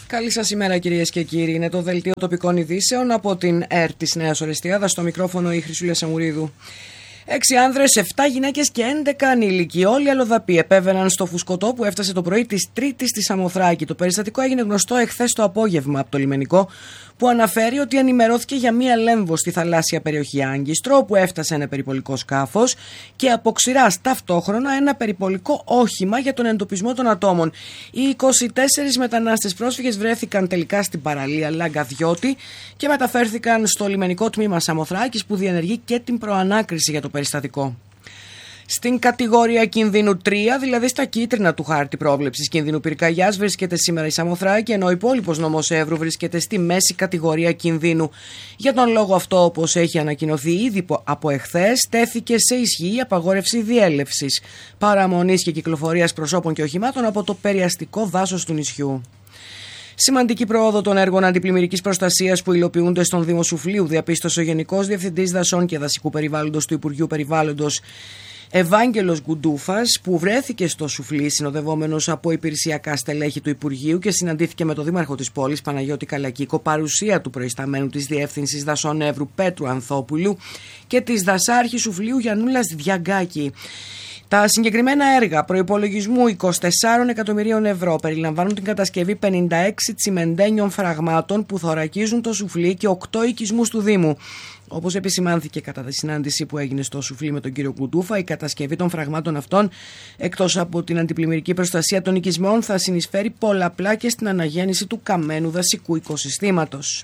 Καλή σας ημέρα, κυρίες και κύριοι. Είναι το δελτίο τοπικών ειδήσεων από την ΕΡΤ της Νέας Ορεστιάδας. Στο μικρόφωνο η Χρυσούλα Σαμουρίδου. 6 άνδρες, 7 γυναίκες και 11 ανήλικοι. Όλοι οι αλλοδαποί επέβαιναν στο φουσκωτό που έφτασε το πρωί της Τρίτης στη Σαμοθράκη. Το περιστατικό έγινε γνωστό εχθές το απόγευμα από το λιμενικό, που αναφέρει ότι ενημερώθηκε για μία λέμβο στη θαλάσσια περιοχή Άγκιστρο, όπου έφτασε ένα περιπολικό σκάφος και από ξηράς ταυτόχρονα ένα περιπολικό όχημα για τον εντοπισμό των ατόμων. Οι 24 μετανάστες πρόσφυγες βρέθηκαν τελικά στην παραλία Λαγκαδιώτη και μεταφέρθηκαν στο λιμενικό τμήμα Σαμοθράκης, που διενεργεί και την προανάκριση για το περιστατικό. Στην κατηγορία κινδύνου 3, δηλαδή στα κίτρινα του χάρτη πρόβλεψης κινδύνου πυρκαγιάς, βρίσκεται σήμερα η Σαμοθράκη, ενώ ο υπόλοιπος νομός Εύρου βρίσκεται στη μέση κατηγορία κινδύνου. Για τον λόγο αυτό, όπως έχει ανακοινωθεί ήδη από εχθές, τέθηκε σε ισχύ η απαγόρευση διέλευσης, παραμονής και κυκλοφορίας προσώπων και οχημάτων από το περιαστικό δάσος του νησιού. Σημαντική πρόοδο των έργων αντιπλημμυρικής προστασίας που υλοποιούνται στον Δήμο Σουφλίου διαπίστωσε ο Γενικός Διευθυντής Δασών και Δασικού Περιβάλλοντος του Υπουργείου Περιβάλλοντος, Ευάγγελος Γκουντούφας, που βρέθηκε στο Σουφλί συνοδευόμενος από υπηρεσιακά στελέχη του Υπουργείου και συναντήθηκε με τον Δήμαρχο της πόλης, Παναγιώτη Καλακίκο, παρουσία του προϊσταμένου της Διεύθυνσης Δασών Εύρου Πέτρου Ανθόπουλου και της Δασάρχης Σουφλίου Γιαννούλας Διαγκάκη. Τα συγκεκριμένα έργα προϋπολογισμού 24 εκατομμυρίων ευρώ περιλαμβάνουν την κατασκευή 56 τσιμεντένιων φραγμάτων που θωρακίζουν το Σουφλί και 8 οικισμούς του Δήμου. Όπως επισημάνθηκε κατά τη συνάντηση που έγινε στο Σουφλί με τον κύριο Κουντούφα, η κατασκευή των φραγμάτων αυτών, εκτός από την αντιπλημμυρική προστασία των οικισμών, θα συνεισφέρει πολλαπλά και στην αναγέννηση του καμένου δασικού οικοσυστήματος.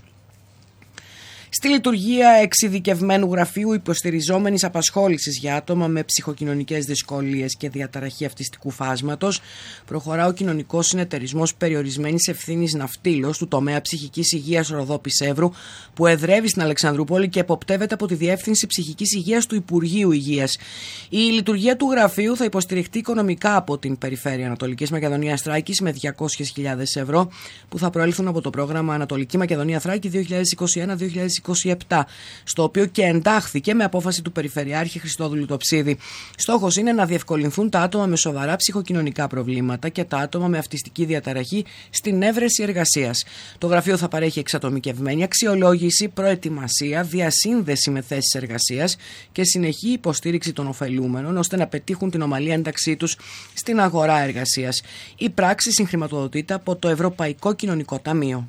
Στη λειτουργία εξειδικευμένου γραφείου υποστηριζόμενης απασχόλησης για άτομα με ψυχοκοινωνικές δυσκολίες και διαταραχή αυτιστικού φάσματος, προχωρά ο Κοινωνικός Συνεταιρισμός Περιορισμένης Ευθύνης Ναυτίλος του τομέα ψυχικής υγείας Ροδόπης Εύρου, που εδρεύει στην Αλεξανδρούπολη και εποπτεύεται από τη Διεύθυνση Ψυχικής Υγείας του Υπουργείου Υγείας. Η λειτουργία του γραφείου θα υποστηριχτεί οικονομικά από την Περιφέρεια Ανατολικής Μακεδονίας Θράκης με 200.000 ευρώ, που θα προέλθουν από το πρόγραμμα Ανατολική Μακεδονία Θράκη 2021-2027, στο οποίο και εντάχθηκε με απόφαση του Περιφερειάρχη Χριστόδουλου Τοψίδη. Στόχος είναι να διευκολυνθούν τα άτομα με σοβαρά ψυχοκοινωνικά προβλήματα και τα άτομα με αυτιστική διαταραχή στην έβρεση εργασίας. Το γραφείο θα παρέχει εξατομικευμένη αξιολόγηση, προετοιμασία, διασύνδεση με θέσεις εργασίας και συνεχή υποστήριξη των ωφελούμενων, ώστε να πετύχουν την ομαλή ένταξή τους στην αγορά εργασίας. Η πράξη συγχρηματοδοτείται από το Ευρωπαϊκό Κοινωνικό Ταμείο.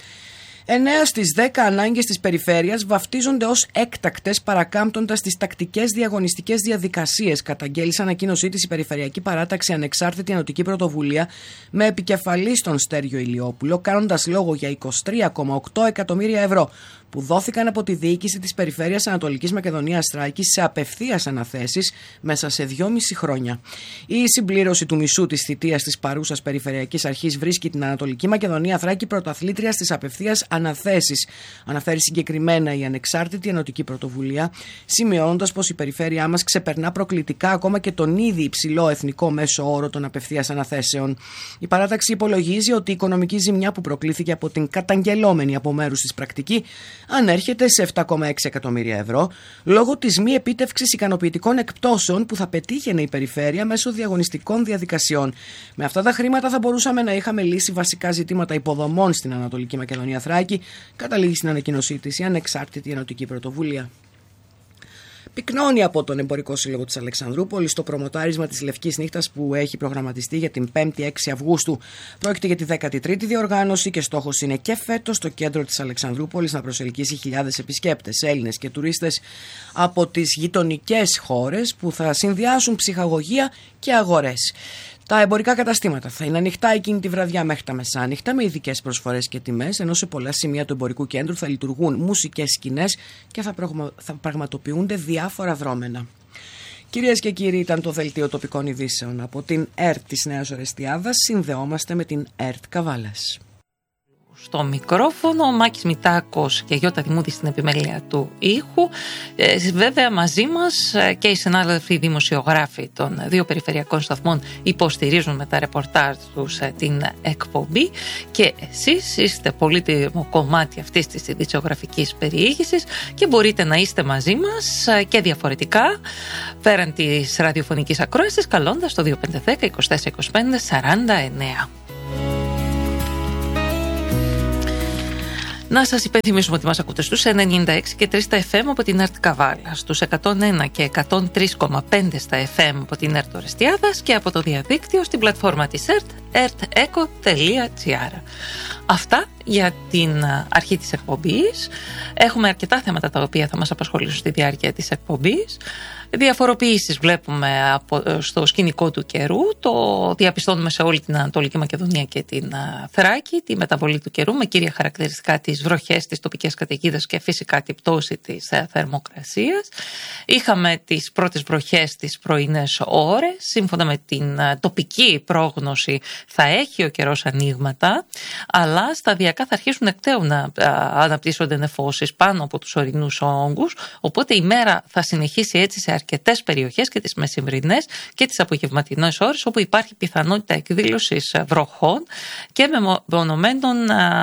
9 στις 10 ανάγκες της περιφέρειας βαφτίζονται ως έκτακτες, παρακάμπτοντας τις τακτικές διαγωνιστικές διαδικασίες, καταγγέλει σε ανακοίνωσή της η Περιφερειακή Παράταξη Ανεξάρτητη Ενωτική Πρωτοβουλία με επικεφαλή στον Στέργιο Ηλιόπουλο, κάνοντας λόγο για 23,8 εκατομμύρια ευρώ που δόθηκαν από τη διοίκηση της Περιφέρειας Ανατολικής Μακεδονίας Θράκης σε απευθείας αναθέσεις μέσα σε 2,5 χρόνια. Η συμπλήρωση του μισού της θητείας της παρούσας Περιφερειακής Αρχής βρίσκει την Ανατολική Μακεδονία Θράκη πρωταθλήτρια στις απευθείας αναθέσεις, αναφέρει συγκεκριμένα η Ανεξάρτητη Ενωτική Πρωτοβουλία, σημειώνοντας πως η περιφέρειά μας ξεπερνά προκλητικά ακόμα και τον ήδη υψηλό εθνικό μέσο όρο των απευθείας αναθέσεων. Η παράταξη υπολογίζει ότι η οικονομική ζημιά που προκλήθηκε από την καταγγελόμενη από μέρους της πρακτική ανέρχεται σε 7,6 εκατομμύρια ευρώ, λόγω της μη επίτευξης ικανοποιητικών εκπτώσεων που θα πετύχαινε η περιφέρεια μέσω διαγωνιστικών διαδικασιών. Με αυτά τα χρήματα θα μπορούσαμε να είχαμε λύσει βασικά ζητήματα υποδομών στην Ανατολική Μακεδονία Θράκη, καταλήγει στην ανακοίνωσή της η Ανεξάρτητη Ενωτική Πρωτοβουλία. Πυκνώνει από τον Εμπορικό Σύλλογο της Αλεξανδρούπολης το προμοτάρισμα της Λευκής Νύχτας που έχει προγραμματιστεί για την 5η 6 Αυγούστου. Πρόκειται για τη 13η διοργάνωση και στόχος είναι και φέτος το κέντρο της Αλεξανδρούπολης να προσελκύσει χιλιάδες επισκέπτες, Έλληνες και τουρίστες από τις γειτονικές χώρες που θα συνδυάσουν ψυχαγωγία και αγορές. Τα εμπορικά καταστήματα θα είναι ανοιχτά εκείνη τη βραδιά μέχρι τα μεσάνυχτα με ειδικές προσφορές και τιμές, ενώ σε πολλά σημεία του εμπορικού κέντρου θα λειτουργούν μουσικές σκηνές και θα πραγματοποιούνται διάφορα δρόμενα. Κυρίες και κύριοι, ήταν το δελτίο τοπικών ειδήσεων από την ΕΡΤ της Νέας Ορεστιάδας. Συνδεόμαστε με την ΕΡΤ Καβάλας. Στο μικρόφωνο, ο Μάκης Μητάκος και Γιώτα Δημούδη στην επιμέλεια του ήχου. Βέβαια μαζί μας και οι συνάδελφοι δημοσιογράφοι των δύο περιφερειακών σταθμών υποστηρίζουν με τα ρεπορτάζ τους την εκπομπή και εσείς είστε πολύτιμο κομμάτι αυτής της ειδησιογραφικής περιήγησης και μπορείτε να είστε μαζί μας και διαφορετικά πέραν της ραδιοφωνικής ακρόασης καλώντας το 2510 2425 49. Να σας υπενθυμίσουμε ότι μας ακούτε στους 96 και 3 στα FM από την ΕΡΤ Καβάλα, στους 101 και 103,5 στα FM από την ΕΡΤ Ορεστιάδας και από το διαδίκτυο στην πλατφόρμα της ΕΡΤ, erteco.gr. Αυτά για την αρχή της εκπομπής. Έχουμε αρκετά θέματα τα οποία θα μας απασχολήσουν στη διάρκεια της εκπομπής. Διαφοροποιήσεις βλέπουμε στο σκηνικό του καιρού, το διαπιστώνουμε σε όλη την Ανατολική Μακεδονία και την Θράκη, τη μεταβολή του καιρού με κύρια χαρακτηριστικά τις βροχές, τις τοπικές καταιγίδες και φυσικά την πτώση της θερμοκρασίας. Είχαμε τις πρώτες βροχές τις πρωινές ώρες, σύμφωνα με την τοπική πρόγνωση θα έχει ο καιρός ανοίγματα, αλλά σταδιακά θα αρχίσουν εκ τέου να αναπτύσσονται νεφώσεις πάνω από τους ορεινούς όγκους, οπότε η μέρα θα συνεχίσει έτσι σε αρκετές περιοχές και τις μεσημβρινές και τις απογευματινές ώρες, όπου υπάρχει πιθανότητα εκδήλωσης βροχών και μεμονωμένων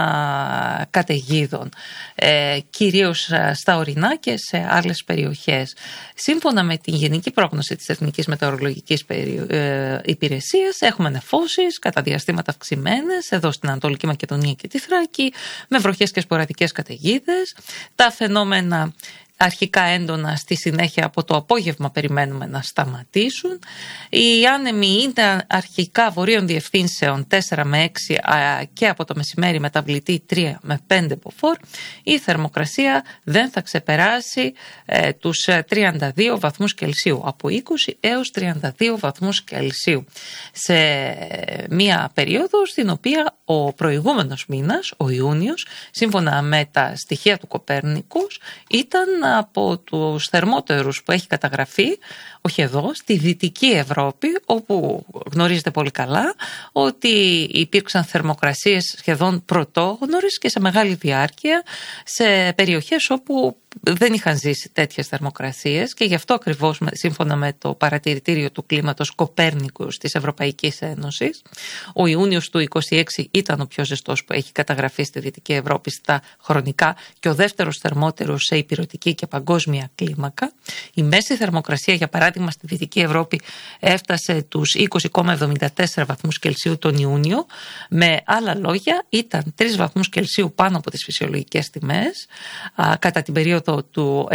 καταιγίδων, κυρίως στα ορεινά και σε άλλες περιοχές. Σύμφωνα με την γενική πρόγνωση της Εθνικής Μετεωρολογικής Υπηρεσίας, έχουμε νεφώσεις κατά διαστήματα αυξημένες εδώ στην Ανατολική Μακεδονία και τη Θράκη, με βροχές και σποραδικές καταιγίδες. Τα φαινόμενα αρχικά έντονα, στη συνέχεια από το απόγευμα περιμένουμε να σταματήσουν. Οι άνεμοι είναι αρχικά βορείων διευθύνσεων 4 με 6 και από το μεσημέρι μεταβλητή 3 με 5 μποφόρ. Η θερμοκρασία δεν θα ξεπεράσει τους 32 βαθμούς Κελσίου, από 20 έως 32 βαθμούς Κελσίου, σε μία περίοδο στην οποία ο προηγούμενος μήνας, ο Ιούνιος, σύμφωνα με τα στοιχεία του Κοπέρνικους, ήταν από τους θερμότερους που έχει καταγραφεί, όχι εδώ, στη Δυτική Ευρώπη, όπου γνωρίζετε πολύ καλά ότι υπήρξαν θερμοκρασίες σχεδόν πρωτόγνωρες και σε μεγάλη διάρκεια σε περιοχές όπου δεν είχαν ζήσει τέτοιες θερμοκρασίες, και γι' αυτό ακριβώς, σύμφωνα με το παρατηρητήριο του κλίματος Κοπέρνικους της Ευρωπαϊκής Ένωσης, ο Ιούνιος του 26 ήταν ο πιο ζεστός που έχει καταγραφεί στη Δυτική Ευρώπη στα χρονικά και ο δεύτερος θερμότερος σε ηπειρωτική και παγκόσμια κλίμακα. Η μέση θερμοκρασία, για παράδειγμα, στη Δυτική Ευρώπη έφτασε τους 20,74 βαθμούς Κελσίου τον Ιούνιο. Με άλλα λόγια, ήταν 3 βαθμούς Κελσίου πάνω από τις φυσιολογικές τιμές κατά την περίοδο του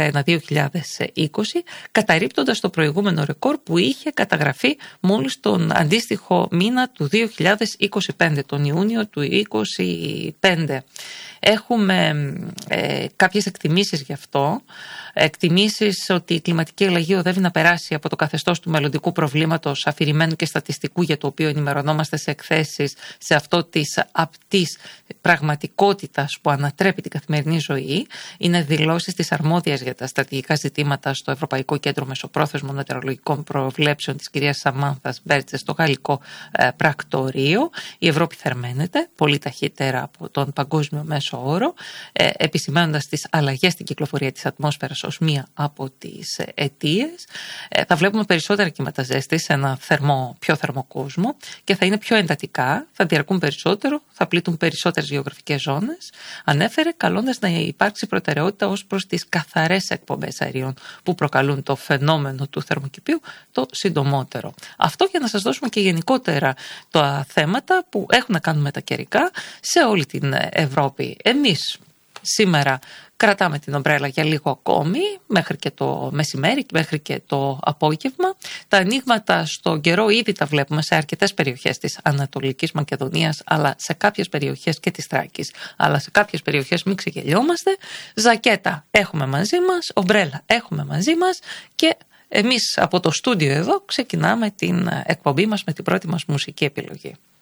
1991-2020, καταρρίπτοντας το προηγούμενο ρεκόρ που είχε καταγραφεί μόλις τον αντίστοιχο μήνα του 2025, τον Ιούνιο του 2025. Έχουμε κάποιες εκτιμήσεις γι' αυτό. Εκτιμήσεις ότι η κλιματική αλλαγή οδεύει να περάσει από το καθεστώς του μελλοντικού προβλήματος αφηρημένου και στατιστικού, για το οποίο ενημερωνόμαστε σε εκθέσεις, σε αυτό της απτής πραγματικότητας που ανατρέπει την καθημερινή ζωή. Είναι δηλώσεις της αρμόδιας για τα στρατηγικά ζητήματα στο Ευρωπαϊκό Κέντρο Μεσοπρόθεσμων Μετεωρολογικών Προβλέψεων της κυρίας Σαμάνθας Μπέρτσε στο Γαλλικό Πρακτορείο. Η Ευρώπη θερμαίνεται πολύ ταχύτερα από τον παγκόσμιο μέσο όρο, επισημαίνοντας τις αλλαγές στην κυκλοφορία της ατμόσφαιρας ως μία από τις αιτίες. Θα βλέπουμε περισσότερα κύματα ζέστη σε ένα πιο θερμό κόσμο και θα είναι πιο εντατικά, θα διαρκούν περισσότερο, θα πλήττουν περισσότερες γεωγραφικές ζώνες. Ανέφερε, καλώντας να υπάρξει προτεραιότητα ως προς τις καθαρές εκπομπές αερίων που προκαλούν το φαινόμενο του θερμοκηπίου το συντομότερο. Αυτό για να σας δώσουμε και γενικότερα τα θέματα που έχουν να κάνουν με τα καιρικά σε όλη την Ευρώπη. Εμείς σήμερα κρατάμε την ομπρέλα για λίγο ακόμη, μέχρι και το μεσημέρι, μέχρι και το απόγευμα. Τα ανοίγματα στον καιρό ήδη τα βλέπουμε σε αρκετές περιοχές της Ανατολικής Μακεδονίας, αλλά σε κάποιες περιοχές και της Θράκης. Αλλά σε κάποιες περιοχές μην ξεγελιόμαστε. Ζακέτα έχουμε μαζί μας, ομπρέλα έχουμε μαζί μας και εμείς από το στούντιο εδώ ξεκινάμε την εκπομπή μας με την πρώτη μας μουσική επιλογή.